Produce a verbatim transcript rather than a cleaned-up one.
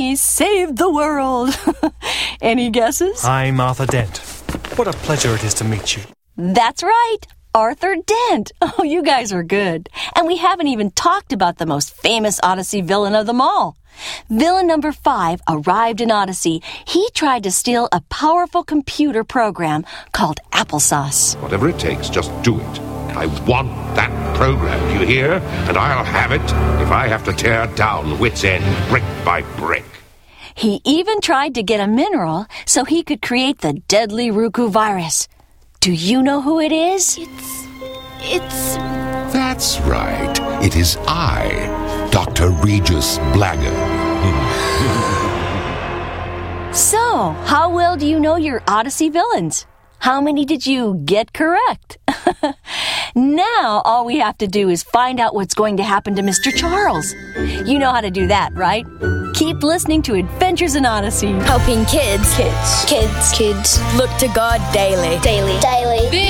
me save the world. Any guesses? I'm Arthur Dent. What a pleasure it is to meet you. That's right, Arthur Dent. Oh, you guys are good. And we haven't even talked about the most famous Odyssey villain of them all. Villain number five arrived in Odyssey. He tried to steal a powerful computer program called Applesauce. Whatever it takes, just do it. I want that program, do you hear? And I'll have it if I have to tear down Wit's End brick by brick. He even tried to get a mineral so he could create the deadly Ruku virus. Do you know who it is? It's... it's... That's right. It is I, Doctor Regis Blagger. So, how well do you know your Odyssey villains? How many did you get correct? Now, all we have to do is find out what's going to happen to Mister Charles. You know how to do that, right? Keep listening to Adventures in Odyssey. Helping kids. Kids. Kids. Kids. Look to God daily. Daily. Daily.